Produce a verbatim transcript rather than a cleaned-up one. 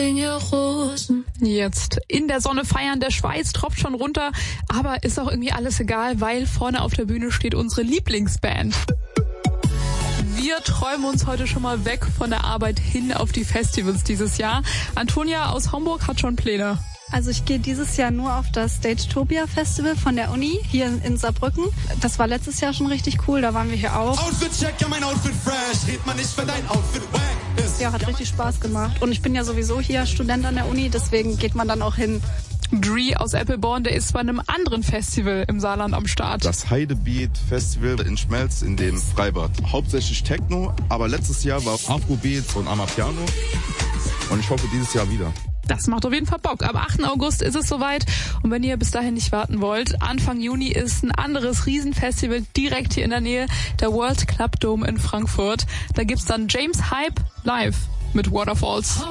Rosen. Jetzt in der Sonne feiern, der Schweiß tropft schon runter, aber ist auch irgendwie alles egal, weil vorne auf der Bühne steht unsere Lieblingsband. Wir träumen uns heute schon mal weg von der Arbeit hin auf die Festivals dieses Jahr. Antonia aus Homburg hat schon Pläne. Also ich gehe dieses Jahr nur auf das Stagetopia Festival von der Uni hier in Saarbrücken. Das war letztes Jahr schon richtig cool, da waren wir hier auch. Outfit-Check, ja mein Outfit fresh, red man nicht, wenn dein Outfit wack ist. Ja, hat richtig Spaß gemacht. Und ich bin ja sowieso hier Student an der Uni, deswegen geht man dann auch hin. Dree aus Appleborn, der ist bei einem anderen Festival im Saarland am Start. Das Heidebeat Festival in Schmelz in dem Freibad. Hauptsächlich Techno, aber letztes Jahr war Afrobeat und Amapiano. Und ich hoffe dieses Jahr wieder. Das macht auf jeden Fall Bock. Am achten August ist es soweit. Und wenn ihr bis dahin nicht warten wollt, Anfang Juni ist ein anderes Riesenfestival direkt hier in der Nähe, der World Club Dome in Frankfurt. Da gibt's dann James Hype live mit Waterfalls.